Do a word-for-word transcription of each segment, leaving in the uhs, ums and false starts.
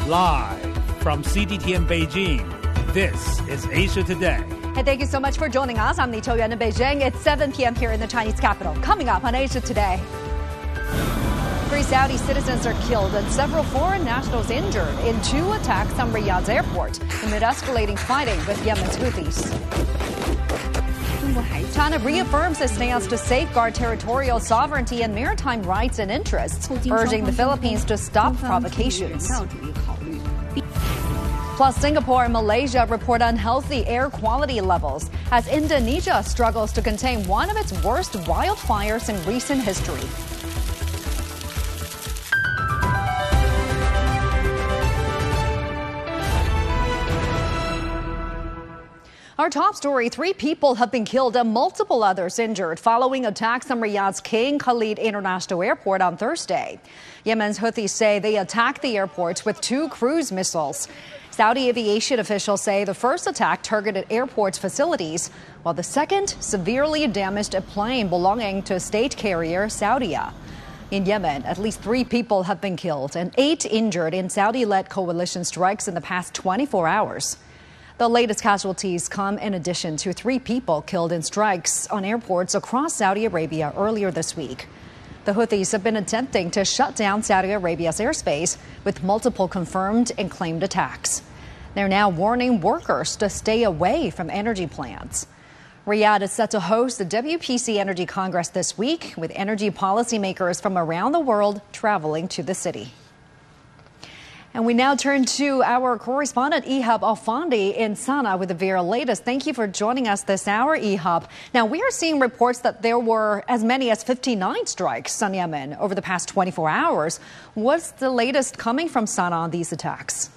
Live from C G T N Beijing, this is Asia Today. Hey, thank you so much for joining us. I'm Li Chouyuan in Beijing. It's seven p.m. here in the Chinese capital. Coming up on Asia Today. Three Saudi citizens are killed and several foreign nationals injured in two attacks on Riyadh's airport amid escalating fighting with Yemen's Houthis. China reaffirms its stance to safeguard territorial sovereignty and maritime rights and interests, urging the Philippines to stop provocations. Plus, Singapore and Malaysia report unhealthy air quality levels as Indonesia struggles to contain one of its worst wildfires in recent history. Our top story, three people have been killed and multiple others injured following attacks on Riyadh's King Khalid International Airport on Thursday. Yemen's Houthis say they attacked the airport with two cruise missiles. Saudi aviation officials say the first attack targeted airport's facilities, while the second severely damaged a plane belonging to state carrier Saudia. In Yemen, at least three people have been killed and eight injured in Saudi-led coalition strikes in the past twenty-four hours. The latest casualties come in addition to three people killed in strikes on airports across Saudi Arabia earlier this week. The Houthis have been attempting to shut down Saudi Arabia's airspace with multiple confirmed and claimed attacks. They're now warning workers to stay away from energy plants. Riyadh is set to host the W P C Energy Congress this week, with energy policymakers from around the world traveling to the city. And we now turn to our correspondent, Ihab Alfandi in Sana'a with the very latest. Thank you for joining us this hour, Ihab. Now, we are seeing reports that there were as many as fifty-nine strikes on Yemen over the past twenty-four hours. What's the latest coming from Sana'a on these attacks?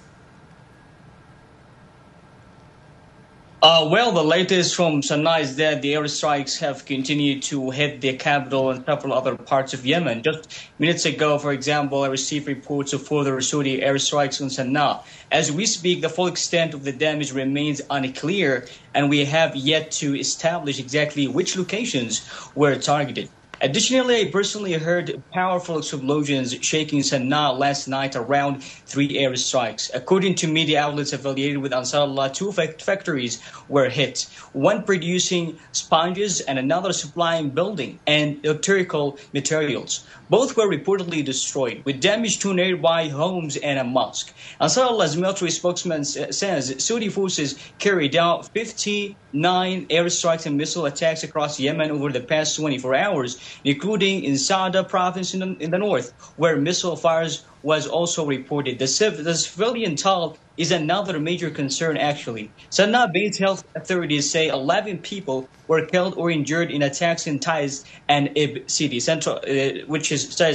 Uh, well, the latest from Sana'a is that the airstrikes have continued to hit the capital and several other parts of Yemen. Just minutes ago, for example, I received reports of further Saudi airstrikes on Sana'a. As we speak, the full extent of the damage remains unclear, and we have yet to establish exactly which locations were targeted. Additionally, I personally heard powerful explosions shaking Sana'a last night around three airstrikes. According to media outlets affiliated with Ansarullah, two factories were hit, one producing sponges and another supplying building and electrical materials. Both were reportedly destroyed, with damage to nearby homes and a mosque. Ansarullah's military spokesman says Saudi forces carried out fifty-nine airstrikes and missile attacks across Yemen over the past twenty-four hours, including in Sa'ada province in the, in the north, where missile fires was also reported. The, civ- the civilian toll is another major concern, actually. Sana'a-based health authorities say eleven people were killed or injured in attacks in Taiz and Ib city, central, uh, which is